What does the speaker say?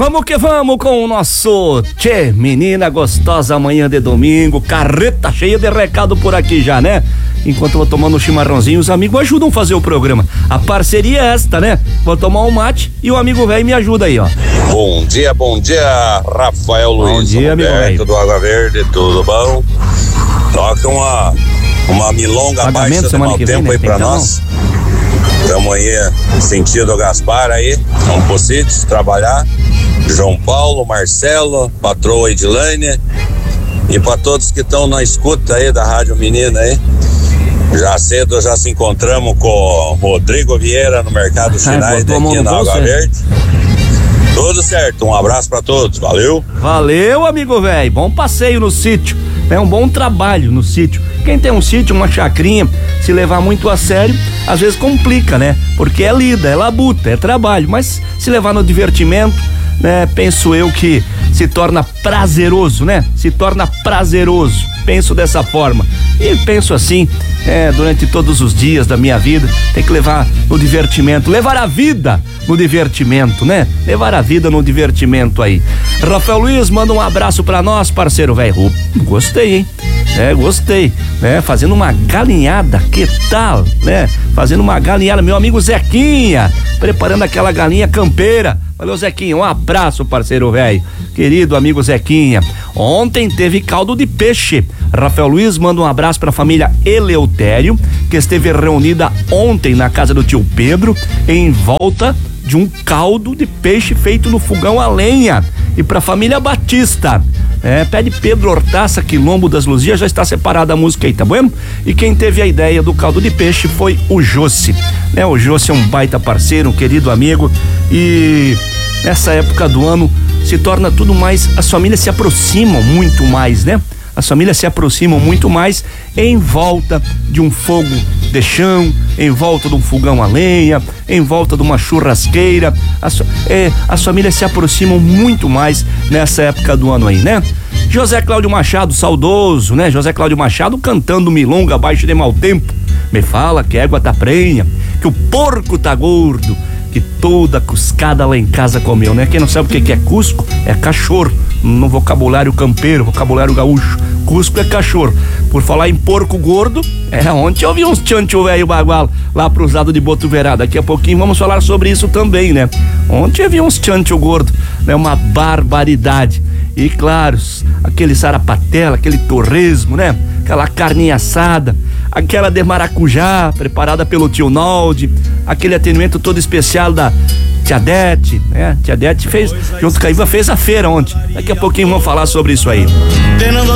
vamos que vamos com o nosso Tchê, menina gostosa, amanhã de domingo, carreta cheia de recado por aqui já, né? Enquanto eu vou tomando um chimarrãozinho, os amigos ajudam a fazer o programa. A parceria é esta, né? Vou tomar um mate e o amigo velho me ajuda aí, ó. Bom dia, Rafael Luiz. Bom dia, amigo velho. Do Água Verde, tudo bom? Toca uma milonga baixa de mau tempo aí pra nós. Estamos aí sentido Gaspar aí, vamos pro sítio trabalhar. João Paulo, Marcelo, patroa Edilane e para todos que estão na escuta aí da Rádio Menina aí. Já cedo já se encontramos com o Rodrigo Vieira no Mercado Schneider aqui na Água Verde. Tudo certo, um abraço para todos, valeu? Valeu, amigo velho, bom passeio no sítio, é um bom trabalho no sítio. Quem tem um sítio, uma chacrinha, se levar muito a sério, às vezes complica, né? Porque é lida, é labuta, é trabalho, mas se levar no divertimento, né? Penso eu que se torna prazeroso, né? Se torna prazeroso, penso dessa forma. E penso assim, durante todos os dias da minha vida, tem que levar no divertimento, levar a vida no divertimento, né? Levar a vida no divertimento aí. Rafael Luiz, manda um abraço pra nós, parceiro velho. Gostei, hein? Gostei, né? Fazendo uma galinhada, que tal, né? Fazendo uma galinhada, meu amigo Zequinha, preparando aquela galinha campeira. Valeu, Zequinha, um abraço, parceiro velho, querido amigo Zequinha. Ontem teve caldo de peixe. Rafael Luiz manda um abraço pra família Eleutério, que esteve reunida ontem na casa do tio Pedro, em volta de um caldo de peixe feito no fogão a lenha. E pra família Batista, pede Pedro Hortaça, Quilombo das Luzias, já está separada a música aí, tá bom? E quem teve a ideia do caldo de peixe foi o Jossi, né? O Jossi é um baita parceiro, um querido amigo, e nessa época do ano se torna tudo mais, as famílias se aproximam muito mais, né? As famílias se aproximam muito mais em volta de um fogo de chão, em volta de um fogão a lenha, em volta de uma churrasqueira. As famílias se aproximam muito mais nessa época do ano aí, né? José Cláudio Machado, saudoso, né? José Cláudio Machado cantando milonga abaixo de mau tempo. Me fala que a égua tá prenha, que o porco tá gordo, que toda cuscada lá em casa comeu, né? Quem não sabe o que é cusco, é cachorro. No vocabulário campeiro, vocabulário gaúcho, cusco é cachorro. Por falar em porco gordo, ontem eu vi uns tchancho velho bagual lá pro usado de Botuverá. Daqui a pouquinho vamos falar sobre isso também, né? Ontem eu vi uns tchancho gordo, né? Uma barbaridade. E claro, aquele sarapatela, aquele torresmo, né? Aquela carninha assada, aquela de maracujá preparada pelo tio Naldi, aquele atendimento todo especial da Tia Dete, né? Tia Dete fez, junto com a Iva, fez a feira ontem. Daqui a pouquinho vamos falar sobre isso aí.